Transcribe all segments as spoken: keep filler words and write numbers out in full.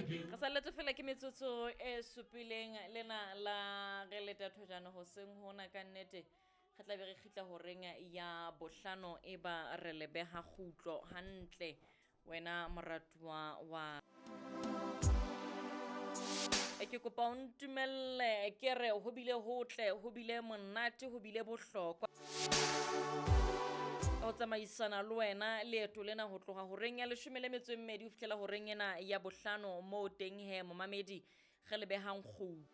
Re salletse fela ke metsotso e supileng lena la re leta thojana ho seng hona ka nnete re tla be re khitla ho renga ya bohlano e ba re lebeha khutlo hantle wena moratuwa wa e ke kopa o ntumelle ke re ho bile hotle ho bile monate ho bile bohlokwa o tsamaisana le wena leeto lena ho tloga ho reng ya leshome le metso e mmedi ho fihlela ho reng ena ya bohlano mo teng he momamedi ge le behang khu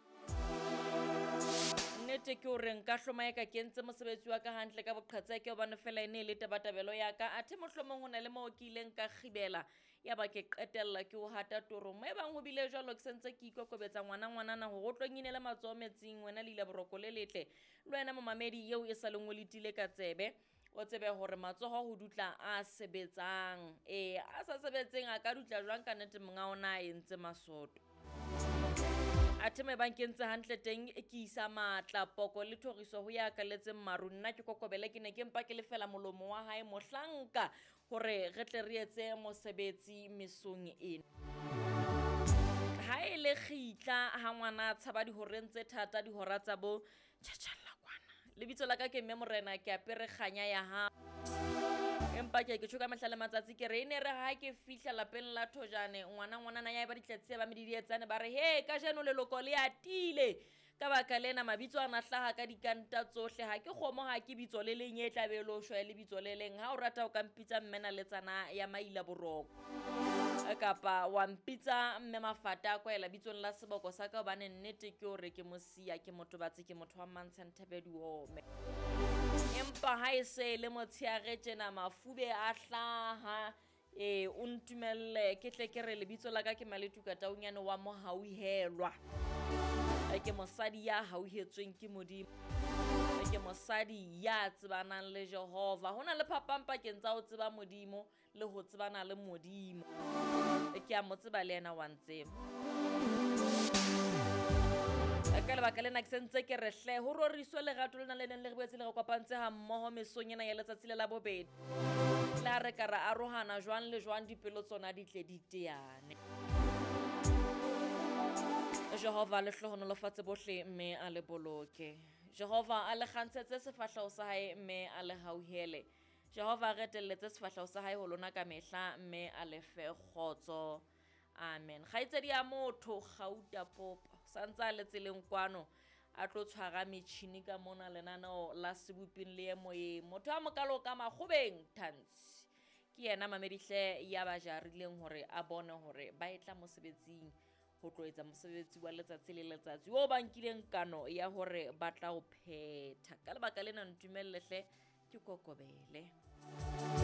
nnete ke o re nka hloma ka kentse mosebetsi wa ka hantle ka boqhatsa ke hobane fela ene le tabatabelo ya ka athe mohlomong hona le mo ke ileng ka khibela ya ba ke qetella ke o hata toro mo ebang ho bile jwalo ke sentse ke ikokobetsa ngwana ngwana na ho gotlonyine le matso metsing wena le ile boroko le letle le wena momamedi yeo e sa lengwe letile ka tsebe o tsebe hore matsoho ho dutla a sebetsang e a sa sebetseng a ka dutla jwang ka nnete monga ona e ntse masoto athe me bankentse hantle teng ke isa matla poko le thoriso ho ya ka letse maru nna ke kokobele ke ne ke mpa ke le fela molomo wa hae mohlanka hore re tle re etse mosebetsi mesong ena ha ile khitla ha ngwana tshaba di horentse thata di hora tsa bo tjhatjalla kwana lebitso la ka ke mme morena ke apere kganya ya ha empa ke ke tshoka mahlale matsatsi ke re ene re ha ke fihla lapeng la thojane ngwana ngwana na ya ba ditletse ba medidietsane ba re he ka jeno le loko le atile ka baka lena mabitso a nahlaha ka dikanta tsohle ha ke khomo ha ke bitso le leng e tlabe lo shwa le bitso le leng ha o rata o ka mpitsa mmena le tsana ya maila boroko kapa wa mpitsa mme mafata kwa ela bitsong la seboko sa ka bane nnete ke hore ke mosia ke motho batse ke motho wa Mantsanthabedi o me empa ha ese le motshiare tjena mafube a hlaha e o ntumelle ke tle ke re lebitso la ka ke Maletuka Taunyane wa Mohauhelwa ke mosadi ya hauhetsweng ke modimo ke mosadi ya tsebanang le Jehova hona le phapang pakeng tsa ho tseba modimo le ho tsebana le modimo ke a mo tseba le yena wa ntsema ka lebaka lena ke sentse ke re hle ho roriswe lerato lena le neng le re boetse le re kopantse ha mmoho mesong ena ya letsatsi le la bobedi la re ka ra arohana jwang le jwang dipelo tsona di tle di teane Jehova le hlohonolo fatse bohle mme a le boloke Jehova a le kgantshetse sefahleho sa hae mme a le hauhele Jehova re telletse sefahleho sa hae ho lona ka mehla mme a le fe khotso amen khaitsedi ya motho gauta popa santsa le tseleng kwano a tlo tshwara metšhini ka mona lenaneo la sebuping le moye motho a mokalo ka magobeng thansi ke yena mamedihle ya ba jarileng hore a bone hore ba etla mosebetsing ho tloetsa mosebetsi wa letsatsi le letsatsi o bankileng kano ya hore ba tla o phetha ka lebaka lena ntumelle hle ke kokobele